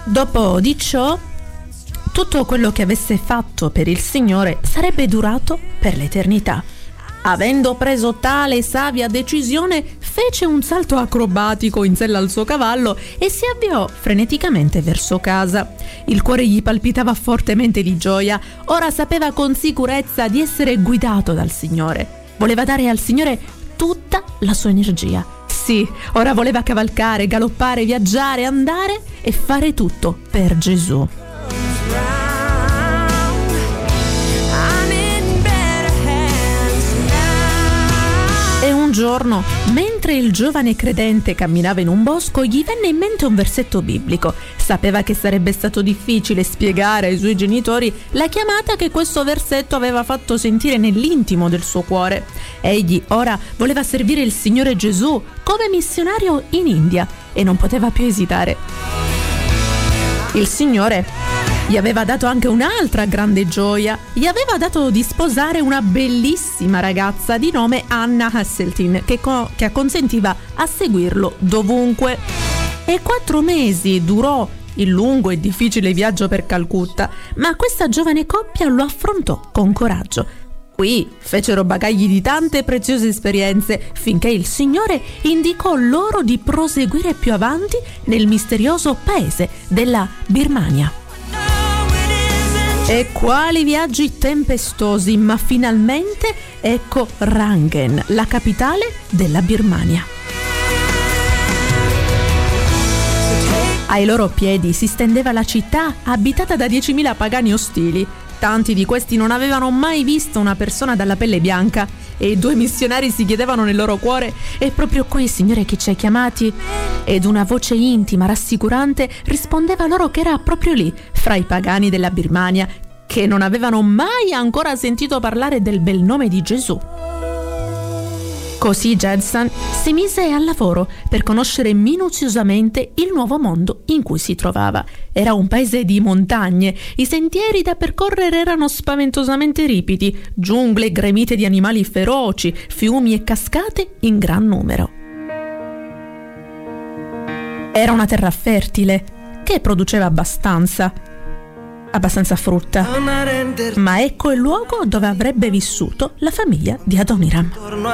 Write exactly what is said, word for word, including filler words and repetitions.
Dopo di ciò, tutto quello che avesse fatto per il Signore sarebbe durato per l'eternità. Avendo preso tale savia decisione, fece un salto acrobatico in sella al suo cavallo e si avviò freneticamente verso casa. Il cuore gli palpitava fortemente di gioia. Ora sapeva con sicurezza di essere guidato dal Signore. Voleva dare al Signore tutta la sua energia. Sì, ora voleva cavalcare, galoppare, viaggiare, andare e fare tutto per Gesù. E un giorno, mentre il giovane credente camminava in un bosco, gli venne in mente un versetto biblico. Sapeva che sarebbe stato difficile spiegare ai suoi genitori la chiamata che questo versetto aveva fatto sentire nell'intimo del suo cuore. Egli ora voleva servire il Signore Gesù come missionario in India e non poteva più esitare. Il Signore gli aveva dato anche un'altra grande gioia. Gli aveva dato di sposare una bellissima ragazza di nome Anna Hasseltine che, co- che consentiva a seguirlo dovunque. E quattro mesi durò il lungo e difficile viaggio per Calcutta, ma questa giovane coppia lo affrontò con coraggio. Qui fecero bagagli di tante preziose esperienze finché il Signore indicò loro di proseguire più avanti nel misterioso paese della Birmania. E quali viaggi tempestosi, ma finalmente ecco Rangen, la capitale della Birmania. Ai loro piedi si stendeva la città abitata da diecimila pagani ostili. Tanti di questi non avevano mai visto una persona dalla pelle bianca e i due missionari si chiedevano nel loro cuore: è proprio qui, Signore, che ci hai chiamati? Ed una voce intima, rassicurante, rispondeva loro che era proprio lì, fra i pagani della Birmania, che non avevano mai ancora sentito parlare del bel nome di Gesù. Così Judson si mise al lavoro per conoscere minuziosamente il nuovo mondo in cui si trovava. Era un paese di montagne, i sentieri da percorrere erano spaventosamente ripidi, giungle gremite di animali feroci, fiumi e cascate in gran numero. Era una terra fertile che produceva abbastanza, abbastanza frutta. Ma ecco il luogo dove avrebbe vissuto la famiglia di Adoniram.